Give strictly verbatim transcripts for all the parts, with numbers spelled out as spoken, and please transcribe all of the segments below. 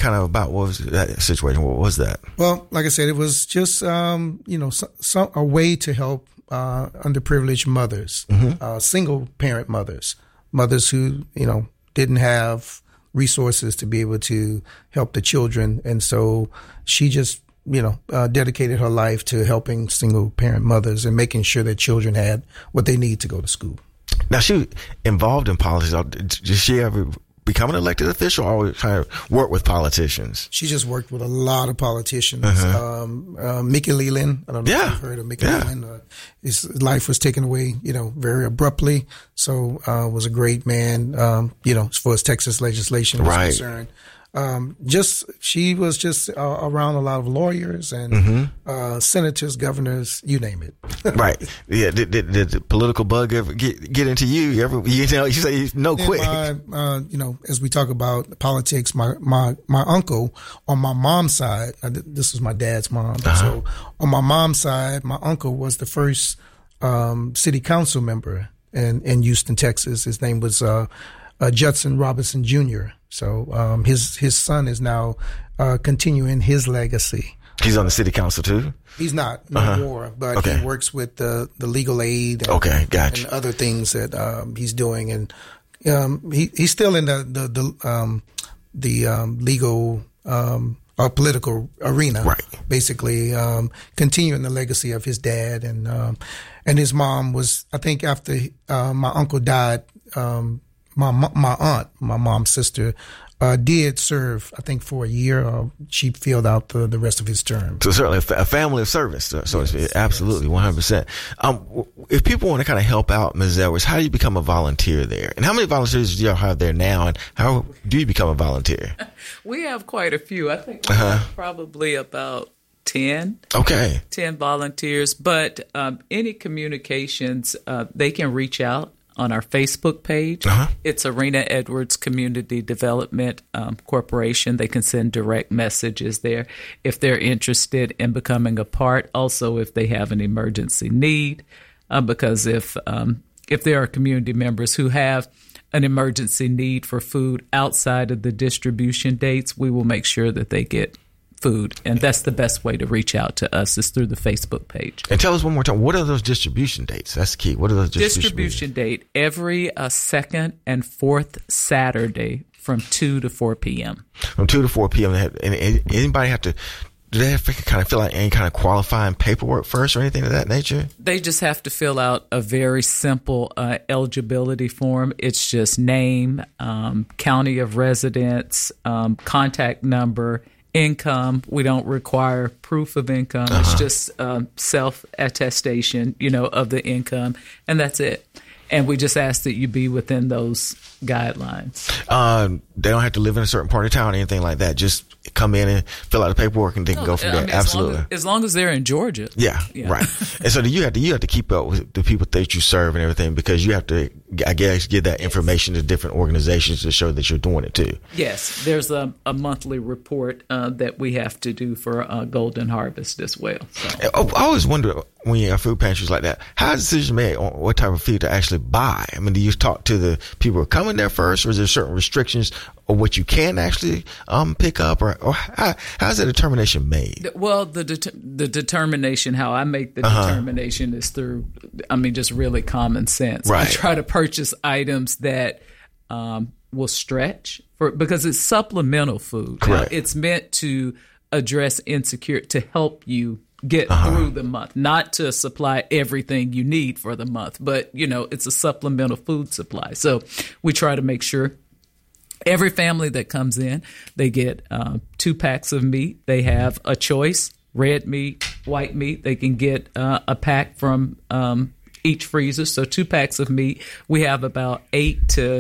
kind of about? What was that situation? What was that? Well, like I said, it was just, um, you know, so, so, a way to help uh, underprivileged mothers, mm-hmm. uh, single parent mothers, mothers who, you know, didn't have resources to be able to help the children. And so she just, you know, uh, dedicated her life to helping single parent mothers and making sure that children had what they need to go to school. Now, she was involved in politics. Did she ever become an elected official or always kind of work with politicians? She just worked with a lot of politicians. Uh-huh. Um, uh, Mickey Leland, I don't know yeah. if you've heard of Mickey yeah. Leland. Uh, his life was taken away, you know, very abruptly. So, uh, was a great man, um, you know, as far as Texas legislation was right. concerned. Um, just, she was just uh, around a lot of lawyers and mm-hmm. uh, senators, governors, you name it. Right. Yeah. Did, did, did the political bug ever get, get into you? You ever, you know, you say you know quick. My, uh, you know, as we talk about politics, my, my, my uncle on my mom's side, uh, this was my dad's mom. Uh-huh. So on my mom's side, my uncle was the first, um, city council member in, in Houston, Texas. His name was, uh, uh Judson Robinson Junior So, um, his, his son is now, uh, continuing his legacy. He's on the city council too? He's not, no uh-huh. more, but okay. he works with the, the legal aid and, okay, gotcha. and other things that, um, he's doing. And, um, he, he's still in the, the, the, um, the, um, legal, um, uh, political arena, right. basically, um, continuing the legacy of his dad. And, um, and his mom was, I think after, uh, my uncle died, um, My my aunt, my mom's sister, uh, did serve, I think, for a year. Uh, she filled out the, the rest of his term. So certainly a, fa- a family of service, so, so yes, absolutely, yes. one hundred percent. Um, if people want to kind of help out Miz Edwards, how do you become a volunteer there? And how many volunteers do y'all have there now? And how do you become a volunteer? We have quite a few. I think we uh-huh. have probably about ten. Okay. ten volunteers. But um, any communications, uh, they can reach out on our Facebook page. Uh-huh. It's Arena Edwards Community Development um, Corporation. They can send direct messages there if they're interested in becoming a part. Also, if they have an emergency need, uh, because if um, if there are community members who have an emergency need for food outside of the distribution dates, we will make sure that they get food. And that's the best way to reach out to us is through the Facebook page. And tell us one more time, what are those distribution dates? That's the key. What are those distribution, distribution date? Every uh, second and fourth Saturday from two to four p.m. From two to four p.m. And anybody have to, do they have to kind of fill out any kind of qualifying paperwork first or anything of that nature? They just have to fill out a very simple uh, eligibility form. It's just name, um, county of residence, um, contact number, income. We don't require proof of income. Uh-huh. It's just um, self-attestation, you know, of the income, and that's it. And we just ask that you be within those guidelines. Um, they don't have to live in a certain part of town or anything like that. Just come in and fill out the paperwork and they can no, go from I there. Mean, Absolutely. As long as, as long as they're in Georgia. Yeah, yeah. Right. And so you have to you have to keep up with the people that you serve and everything because you have to, I guess, give that information to different organizations to show that you're doing it too. Yes. There's a, a monthly report uh, that we have to do for uh, Golden Harvest as well. So. I always wonder when you have food pantries like that, how is the decision made on what type of food to actually buy? I mean, do you talk to the people who are coming there first, or is there certain restrictions of what you can actually um, pick up, or, or how, how is that determination made? Well, the det- the determination, how I make the uh-huh. determination is through, I mean, just really common sense. Right. I try to purchase items that um, will stretch for because it's supplemental food. Correct. Now, it's meant to address insecurity, to help you get uh-huh. through the month, not to supply everything you need for the month, but, you know, it's a supplemental food supply. So we try to make sure every family that comes in, they get uh, two packs of meat. They have a choice, red meat, white meat. They can get uh, a pack from um, each freezer. So two packs of meat. We have about eight to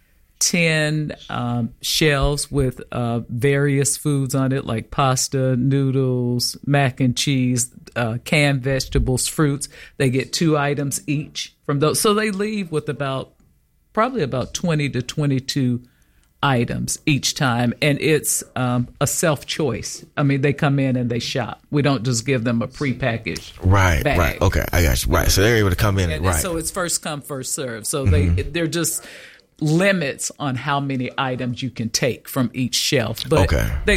ten um, shelves with uh, various foods on it, like pasta, noodles, mac and cheese, uh, canned vegetables, fruits. They get two items each from those. So they leave with about probably about twenty to twenty-two items each time. And it's um, a self-choice. I mean, they come in and they shop. We don't just give them a prepackaged right, bag. Right, okay, I got you. Right, so they're able to come in. And, right. and so it's first come, first serve. So mm-hmm. they, they're just limits on how many items you can take from each shelf. But okay. they